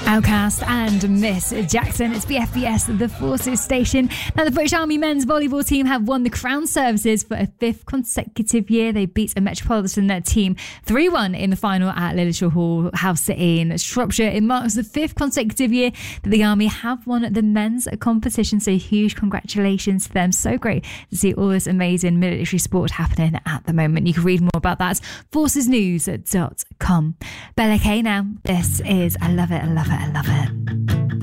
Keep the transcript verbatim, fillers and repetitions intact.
Outcast and Miss Jackson. It's B F B S, the Forces station. Now, the British Army men's volleyball team have won the Crown Services for a fifth consecutive year. They beat a Metropolitan team three one in the final at Lillishall Hall House in Shropshire. It marks the fifth consecutive year that the Army have won the men's competition, so huge congratulations to them. So great to see all this amazing military sport happening at the moment. You can read more about that at forces news dot com. Bella K now. This is I Love It, I Love It, I Love It.